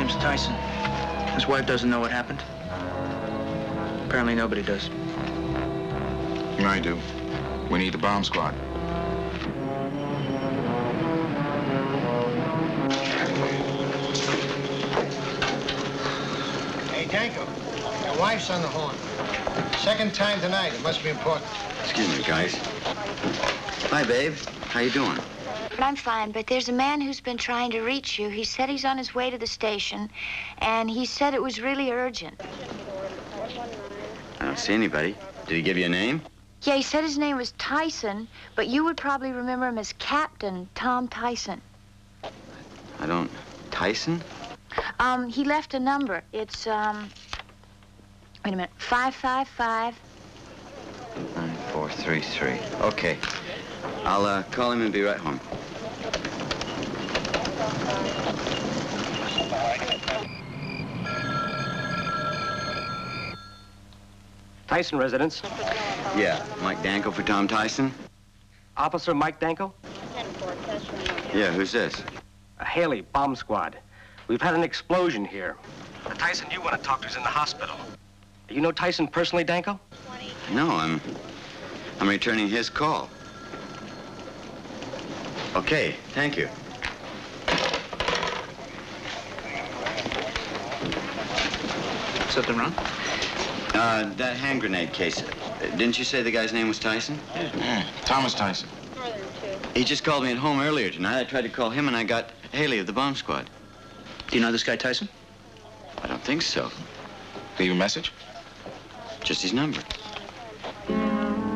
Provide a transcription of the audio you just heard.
name's Tyson. His wife doesn't know what happened. Apparently nobody does. I do. We need the bomb squad. Hey, Danko, your wife's on the horn. Second time tonight. It must be important. Excuse me, guys. Hi, babe. How you doing? I'm fine, but there's a man who's been trying to reach you. He said he's on his way to the station, and he said it was really urgent. I don't see anybody. Did he give you a name? Yeah, he said his name was Tyson, but you would probably remember him as Captain Tom Tyson. I don't... Tyson? He left a number. It's, wait a minute, 555. 9433. Okay. I'll call him and be right home. Tyson residence. Yeah, Mike Danko for Tom Tyson? Officer Mike Danko? Yeah, who's this? Haley, bomb squad. We've had an explosion here. The Tyson you want to talk to is in the hospital. You know Tyson personally, Danko? No, I'm returning his call. Okay, thank you. Something wrong? That hand grenade case. Didn't you say the guy's name was Tyson? Yeah, Thomas Tyson. He just called me at home earlier tonight. I tried to call him, and I got Haley of the bomb squad. Do you know this guy, Tyson? I don't think so. Leave a message? Just his number.